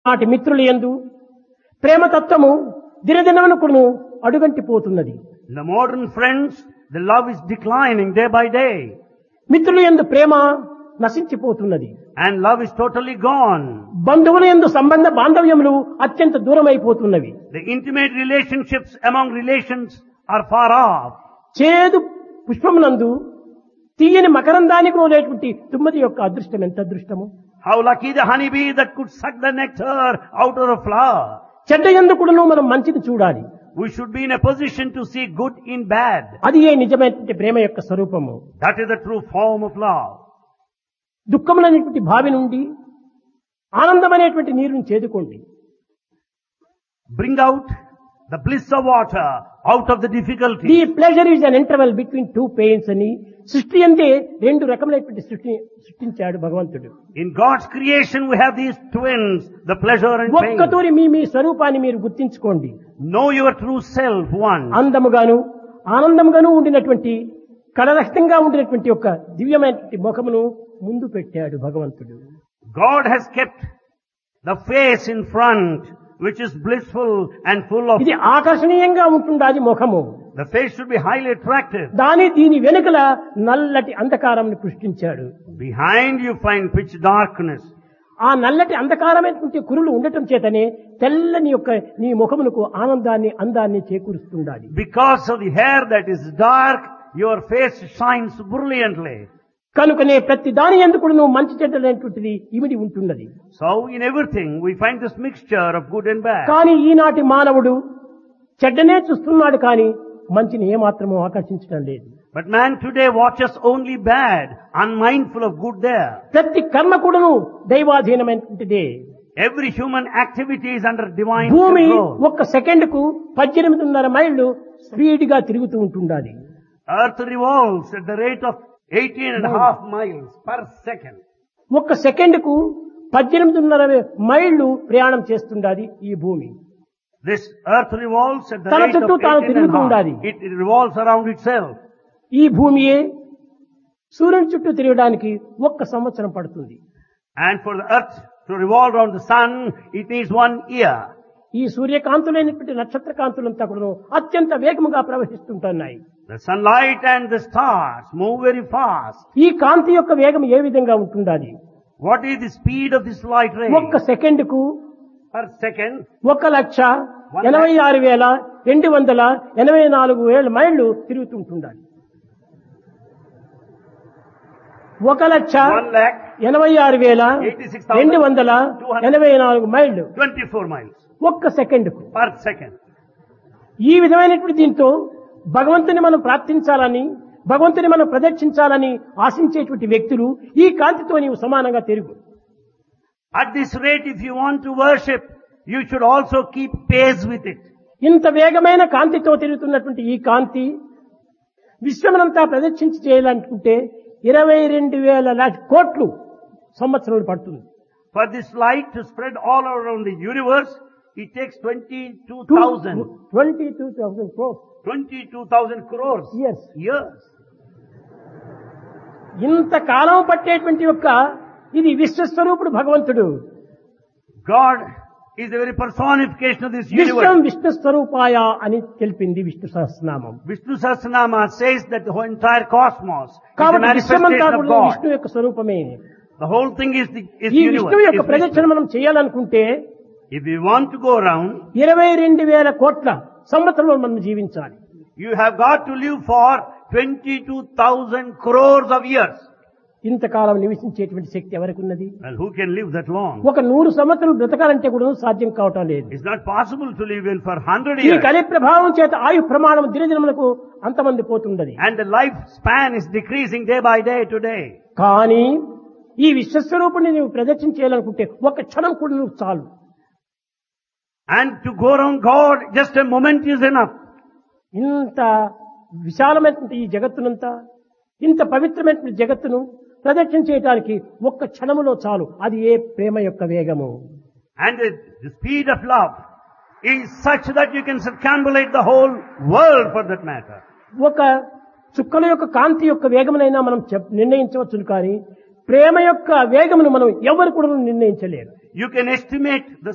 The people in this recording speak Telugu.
నాటి మిత్రుల యందు ప్రేమతత్వము దినదినమునకును అడుగంటిపోతున్నది. In the modern friends, the love is declining day by day. మిత్రుల యందు ప్రేమ నశించిపోతున్నది. And love is totally gone. బంధువుల యందు సంబంధ బాంధవ్యములు అత్యంత దూరమైపోతున్నవి. The intimate relationships among relations are far off. చేదు పుష్పమునందు తీయని మకరందానికి ఉండేటువంటి తుమ్మది యొక్క అదృష్టం ఎంత అదృష్టము. How lucky the honeybee that could suck the nectar out of a flower. చెడ్డ యందుకును మనం మంచిని చూడాలి. We should be in a position to see good in bad. అది ఏ నిజమైనటువంటి ప్రేమ యొక్క స్వరూపము. That is the true form of love. దుఃఖములనేటువంటి భావి నుండి ఆనందమనేటువంటి నీరుని చేదుకోండి. Bring out the bliss of water out of the difficulty. The pleasure is an interval between two pains అని సృష్టి అందే రెండు రకములైనటువంటి సృష్టించాడు భగవంతుడు. In God's creation we have these twins, the pleasure and pain. ఒక్కతూరి మీ స్వరూపాన్ని మీరు గుర్తించుకోండి. Know your true self once. అందముగాను ఆనందముగాను ఉండినటువంటి కళరహితంగా ఉండినటువంటి ఒక దివ్యమైనటువంటి ముఖమును ముందు పెట్టాడు భగవంతుడు. God has kept the face in front which is blissful and full of. ఇది ఆకర్షణీయంగా ఉంటుండాది ముఖము. The face should be highly attractive. దీని వెనుకల నల్లటి అంధకారంని సృష్టించాడు. Behind you find pitch darkness. ఆ నల్లటి అంధకారమైనటువంటి కురులు ఉండటం చేతనే తెల్లని యొక్క నీ ముఖమునకు ఆనందాన్ని అందాన్ని చేకూరుస్తుండాలి. Because of the hair that is dark, your face shines brilliantly. కనుకనే ప్రతి దాని ఎందుకు నువ్వు మంచి చెడ్డలైనటువంటిది ఇమిడి ఉంటున్నది. So in everything we find this mixture of good and bad. కానీ ఈనాటి మానవుడు చెడ్డనే చూస్తున్నాడు కానీ మంచిని ఏమాత్రమూ ఆకర్షించడం లేదు. But man today watches only bad, unmindful of good there. ప్రతి కర్మ కూడాను దైవాధీనమైనటువంటిదే. Every human activity is under divine భూమి control. ఒక్క సెకండ్ కు 18.5 మైళ్ళు స్పీడ్ గా తిరుగుతూ ఉంటుండాలి. Earth revolves at the rate of 18.5 miles per second. ఒక్క సెకండ్ కు 18.5 మైళ్ళు ప్రయాణం చేస్తుండాలి ఈ భూమి. This earth revolves at the తన rate of చుట్టూ తాను తిరుగుతూ ఉండాలి. 18.5. It revolves around itself. ఈ భూమియే సూర్యుని చుట్టూ తిరగడానికి 1 సంవత్సరం పడుతుంది. And for the earth to revolve around the sun, it needs 1 year. ఈ సూర్యకాంతులైనటువంటి నక్షత్ర కాంతులంతా కూడా అత్యంత వేగముగా ప్రవహిస్తుంటున్నాయి. The sunlight and the stars move very fast. ఈ కాంతి యొక్క వేగం ఏ విధంగా ఉంటుండాలి? What is the speed of this light ray? ఒక్క సెకండ్ కు Per second, 1,86,284 మైళ్ళు తిరుగుతుంటుండాలి. 1,86,284 మైళ్ళు 24 miles ఒక్క సెకండ్ కు. per second. ఈ విధమైనటువంటి దీంతో భగవంతుని మనం ప్రార్థించాలని భగవంతుని మనం ప్రదక్షించాలని ఆశించేటువంటి వ్యక్తులు ఈ కాంతితో నీవు సమానంగా తిరుగు. At this rate, if you want to worship, you should also keep pace with it. ఇంత వేగమైన కాంతితో తిరుగుతున్నటువంటి ఈ కాంతి విశ్వమనంతా ప్రదక్షించి చేయాలనుకుంటే 22,000 కోట్లు సంవత్సరాలు పడుతుంది. For this light to spread all around the universe, it takes 22,000 crores 22,000 crores years. years. ఇంత కాలం పట్టేటువంటి యొక్క ఇది విశ్వస్వరూపుడు భగవంతుడు. God is the very personification of this Vishwam universe. Vishnu స్వరూపాయ అని తెలిపింది Vishnu Sahasranamam. Vishnu Sahasranama says that the whole entire cosmos is the కాబట్టి విశ్వమంతా manifestation of కూడా God. విష్ణు యొక్క స్వరూపమే. The whole thing is ఈ విష్ణువు యొక్క universe. ప్రదక్షిణ మనం చేయాలనుకుంటే If we want to go around, 22,000 కోట్ల సంవత్సరంలో మనం జీవించాలి. you have got to live for 22,000 crores of years. ఇంతకాలం నివసించేటువంటి శక్తి ఎవరికి ఉన్నది? Well, who can live that long? ఒక 100 సంవత్సరాలు బ్రతకాలంటే కూడా సాధ్యం కావటం లేదు. It's not possible to live in for 100 ఈ years. కలి ప్రభావం చేత ఆయు ప్రమాణం దినదినములకు అంతమంది పోతున్నది. And the lifespan is decreasing day by day today. కానీ ఈ విశ్వస్వరూపుణ్ణి నువ్వు ప్రదర్శన చేయాలనుకుంటే ఒక క్షణం కూడా నువ్వు చాలు. And to go around God, just a moment is enough. ఇంత విశాలమైనటువంటి ఈ జగత్తునంతా ఇంత పవిత్రమైనటువంటి జగత్తును ప్రదక్షిణ చేయడానికి ఒక్క క్షణములో చాలు. అది ఏ ప్రేమ యొక్క వేగము. And the speed of love is such that you can circumambulate the whole world for that matter. ఒక చుక్కల యొక్క కాంతి యొక్క వేగమునైనా మనం నిర్ణయించవచ్చును కానీ ప్రేమ యొక్క వేగమును మనం ఎవరు కూడా నిర్ణయించలేరు. You can estimate the